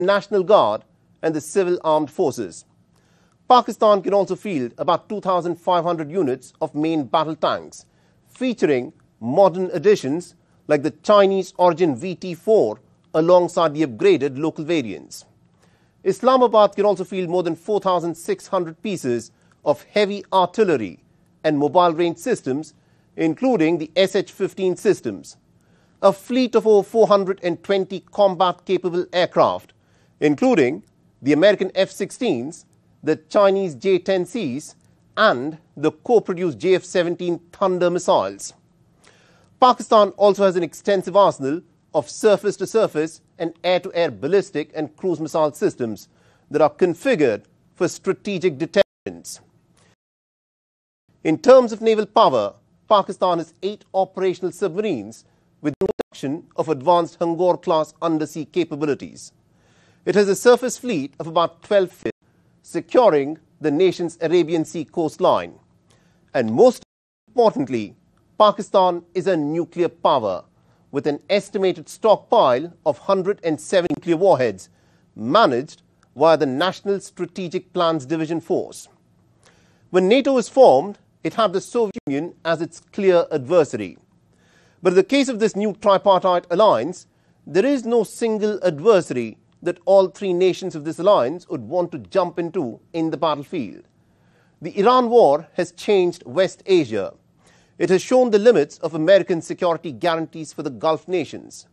National Guard and the Civil Armed Forces. Pakistan can also field about 2,500 units of main battle tanks, featuring modern additions like the Chinese origin VT-4 alongside the upgraded local variants. Islamabad can also field more than 4,600 pieces of heavy artillery and mobile range systems, including the SH-15 systems, a fleet of over 420 combat-capable aircraft, including the American F-16s, the Chinese J-10Cs, and the co-produced JF-17 Thunder missiles. Pakistan also has an extensive arsenal of surface-to-surface and air-to-air ballistic and cruise missile systems that are configured for strategic deterrence. In terms of naval power, Pakistan has 8 operational submarines with the production of advanced Hangor-class undersea capabilities. It has a surface fleet of about 12 ships, securing the nation's Arabian Sea coastline. And most importantly, Pakistan is a nuclear power with an estimated stockpile of 107 nuclear warheads managed via the National Strategic Plans Division Force. When NATO was formed, it had the Soviet Union as its clear adversary. But in the case of this new tripartite alliance, there is no single adversary that all 3 nations of this alliance would want to jump into in the battlefield. The Iran war has changed West Asia. It has shown the limits of American security guarantees for the Gulf nations.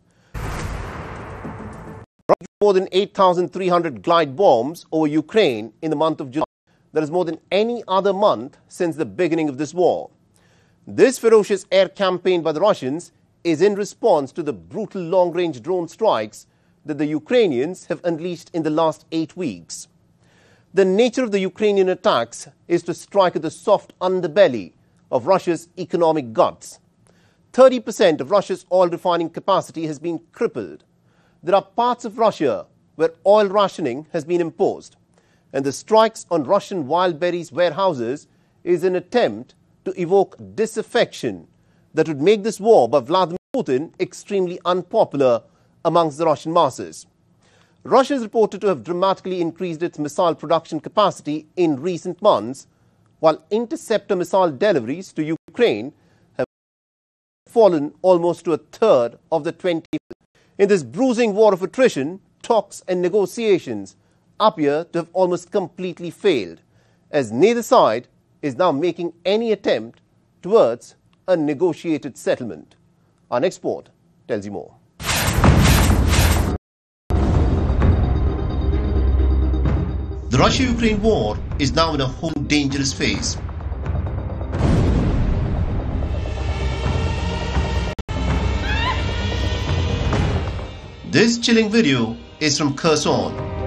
More than 8,300 glide bombs over Ukraine in the month of July. That is more than any other month since the beginning of this war. This ferocious air campaign by the Russians is in response to the brutal long-range drone strikes that the Ukrainians have unleashed in the last 8 weeks. The nature of the Ukrainian attacks is to strike at the soft underbelly of Russia's economic guts. 30% of Russia's oil refining capacity has been crippled. There are parts of Russia where oil rationing has been imposed, and the strikes on Russian Wildberries warehouses is an attempt to evoke disaffection that would make this war by Vladimir Putin extremely unpopular amongst the Russian masses. Russia is reported to have dramatically increased its missile production capacity in recent months, while interceptor missile deliveries to Ukraine have fallen almost to a third of the 20. In this bruising war of attrition, talks and negotiations appear to have almost completely failed, as neither side is now making any attempt towards a negotiated settlement. Our next report tells you more. The Russia-Ukraine war is now in a whole dangerous phase. This chilling video is from Kherson,